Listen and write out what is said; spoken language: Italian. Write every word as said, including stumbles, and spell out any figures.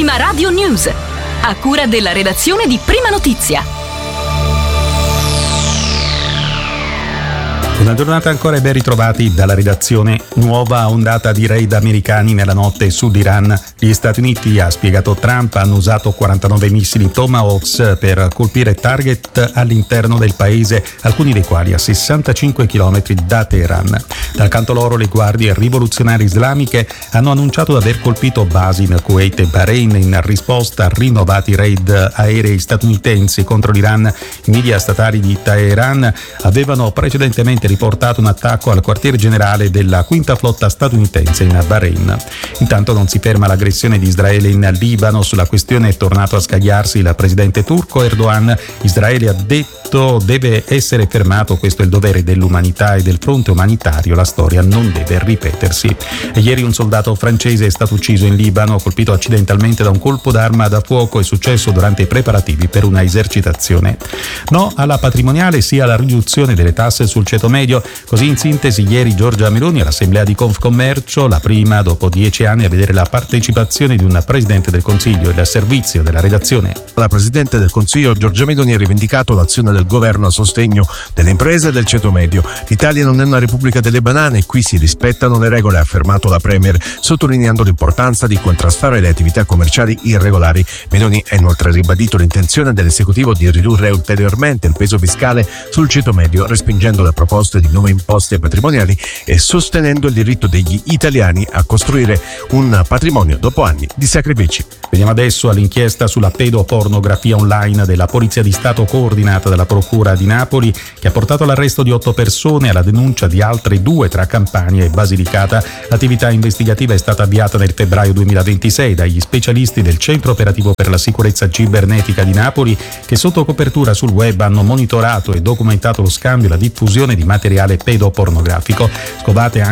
Prima Radio News, a cura della redazione di Prima Notizia. Una giornata ancora e ben ritrovati dalla redazione. Nuova ondata di raid americani nella notte sud-Iran. Gli Stati Uniti, ha spiegato Trump, hanno usato quarantanove missili Tomahawks per colpire target all'interno del paese, alcuni dei quali a sessantacinque chilometri da Teheran. Dal canto loro, le guardie rivoluzionarie islamiche hanno annunciato di aver colpito basi in Kuwait e Bahrain in risposta a rinnovati raid aerei statunitensi contro l'Iran. I media statali di Teheran avevano precedentemente riportato un attacco al quartier generale della quinta flotta statunitense in Bahrain. Intanto non si ferma l'aggressione di Israele in Libano. Sulla questione è tornato a scagliarsi il presidente turco Erdogan. Israele ha detto deve essere fermato, questo è il dovere dell'umanità e del fronte umanitario, la storia non deve ripetersi. E ieri un soldato francese è stato ucciso in Libano, colpito accidentalmente da un colpo d'arma da fuoco. È successo durante i preparativi per una esercitazione. No alla patrimoniale, sì alla riduzione delle tasse sul ceto medio. Così in sintesi ieri Giorgia Meloni all'assemblea di Confcommercio, la prima dopo dieci anni a vedere la partecipazione di un Presidente del Consiglio e al servizio della redazione. La Presidente del Consiglio Giorgia Meloni ha rivendicato l'azione del governo a sostegno delle imprese e del ceto medio. L'Italia non è una repubblica delle banane, qui si rispettano le regole, ha affermato la Premier, sottolineando l'importanza di contrastare le attività commerciali irregolari. Meloni ha inoltre ribadito l'intenzione dell'esecutivo di ridurre ulteriormente il peso fiscale sul ceto medio, respingendo le proposte di nuove imposte patrimoniali e sostenendo il diritto degli italiani a costruire un patrimonio dopo anni di sacrifici. Veniamo adesso all'inchiesta sulla pedopornografia online della Polizia di Stato coordinata dalla Procura di Napoli, che ha portato all'arresto di otto persone e alla denuncia di altre due tra Campania e Basilicata. L'attività investigativa è stata avviata nel febbraio duemilaventisei dagli specialisti del Centro Operativo per la Sicurezza Cibernetica di Napoli, che sotto copertura sul web hanno monitorato e documentato lo scambio e la diffusione di materiale pedopornografico. Scovate anche